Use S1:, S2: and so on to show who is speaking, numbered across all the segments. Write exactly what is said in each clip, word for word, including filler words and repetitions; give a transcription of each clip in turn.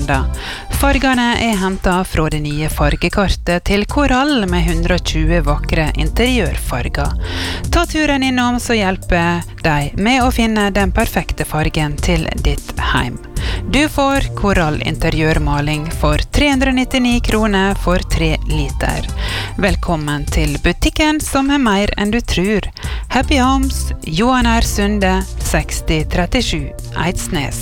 S1: søndag. Fargene er hentet fra det nye fargekartet til korall med hundre og tjue vakre interiørfarger. Ta turen innom så hjelper deg med å finne den perfekte fargen til ditt heim. Du får korall interiørmaling for tre hundre nittionio kroner for tre liter. Velkommen til butikken som er mer enn du tror. Happy Homes, Johan R. Sunde, seksti trettisju, Eidsnes.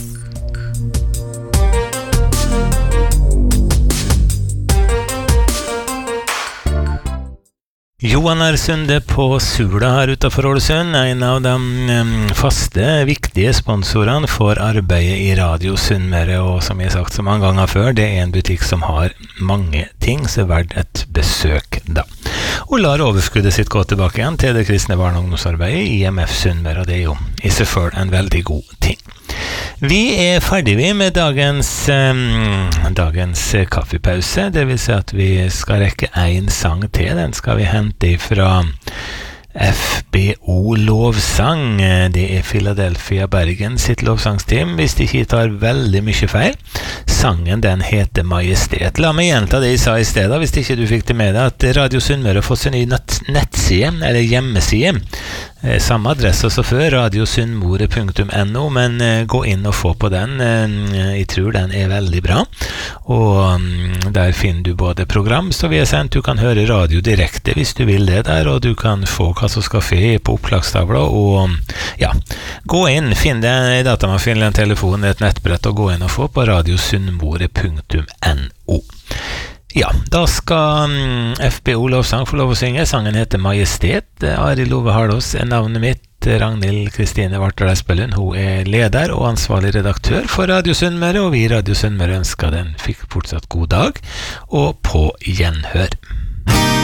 S2: Johan R. Sunde på Sula her utenfor Ålesund, en av de um, faste, viktige sponsorene for arbeidet i Radio Sunnmøre, og som jeg har sagt så mange ganger før, det er en butikk som har mange ting som er verdt et besøk da. Og lar overskuddet sitt gå tilbake igjen til det kristne barne- og ungdomsarbeidet i I M F Sunnmøre, og det er jo i seg selv en veldig god ting. Vi er ferdige med dagens, um, dagens kaffepause, det vil si at vi skal rekke en sang til, den skal vi hente fra F B O Lovsang. Det er Philadelphia Bergen sitt lovsangsteam, hvis de ikke tar veldig mye feil. Sangen den heter Majestet. La meg gjenta det jeg sa i stedet, hvis ikke du fikk det med deg, at Radio Sunnmøre har fått sin nye nettside, eller hjemmeside. Samme adresse som før, radiosunnmore punktum no, men uh, gå inn og få på den. Uh, jeg tror den er veldig bra. Og um, der finner du både program som vi har sendt, du kan høre radio direkte hvis du vil det der, og du kan få hva som skal få på opplagstavla, og um, ja, gå inn, finn det i datamaskinen, en telefon, et nettbrett, og gå inn og få på radiosunnmore punktum no. Ja, da skal um, F B O Lovsang få lov å synge. Sangen heter Majestet. Arild Ove Harlås er navnet mitt. Ragnhild Kristine Vartdal Espelund, hun er leder og ansvarlig redaktør for Radio Sunnmøre, og vi i Radio Sunnmøre ønsker den fikk fortsatt god dag, og på gjenhør.